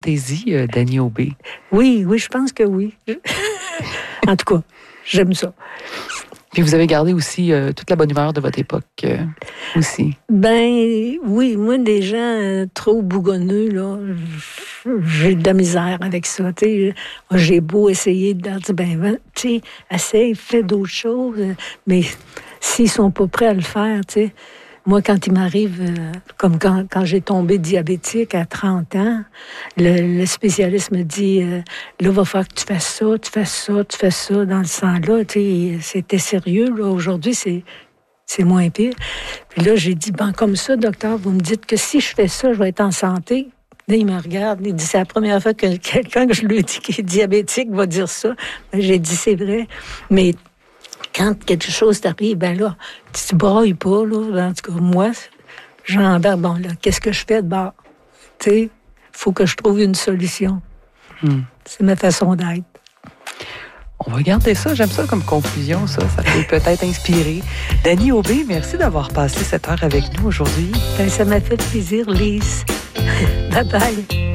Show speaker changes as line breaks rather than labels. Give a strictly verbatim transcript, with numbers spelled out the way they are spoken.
fantaisie, euh, Dany Aubé.
Oui, oui, je pense que oui. En tout cas, j'aime ça.
Puis vous avez gardé aussi euh, toute la bonne humeur de votre époque euh, aussi.
Ben oui, moi, des gens euh, trop bougonneux, là, j'ai de la misère avec ça. T'sais. J'ai beau essayer de leur dire, ben, tu sais, essaye, fais d'autres choses, mais s'ils sont pas prêts à le faire, tu sais. Moi, quand il m'arrive, euh, comme quand, quand j'ai tombé diabétique à trente ans, le, le spécialiste me dit, euh, là, il va falloir que tu fasses ça, tu fasses ça, tu fasses ça dans le sang-là. Tu sais, c'était sérieux, là. Aujourd'hui, c'est, c'est moins pire. Puis là, j'ai dit, ben, comme ça, docteur, vous me dites que si je fais ça, je vais être en santé. Là, il me regarde, il dit, c'est la première fois que quelqu'un que je lui dis qui est diabétique va dire ça. Ben, j'ai dit, c'est vrai. Mais quand quelque chose t'arrive, ben là, tu te brailles pas, là. En tout cas, moi, j'embarque, bon, là, qu'est-ce que je fais de bord? Tu sais, il faut que je trouve une solution. Hmm. C'est ma façon d'être.
On va garder ça. J'aime ça comme conclusion, ça. Ça peut peut-être inspirer. Dany Aubé, merci d'avoir passé cette heure avec nous aujourd'hui.
Ben, ça m'a fait plaisir, Lise. Bye-bye.